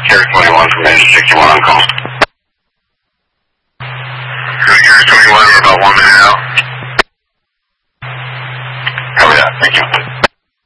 Carrier 21 from engine 61 on call. Carrier 21, we're about 1 minute out. Copy that, thank you.